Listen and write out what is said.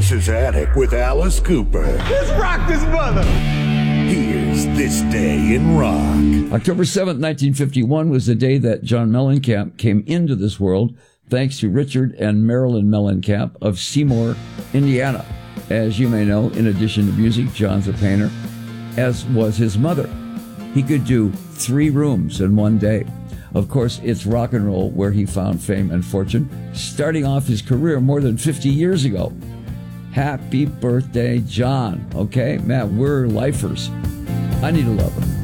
Alice's Attic with Alice Cooper. Let's rock this mother! Here's This Day in Rock. October 7th, 1951 was the day that John Mellencamp came into this world, thanks to Richard and Marilyn Mellencamp of Seymour, Indiana. As you may know, in addition to music, John's a painter, as was his mother. He could do 3 rooms in one day. Of course, it's rock and roll where he found fame and fortune, starting off his career more than 50 years ago. Happy birthday, John. Okay, Matt, we're lifers. I need to love him.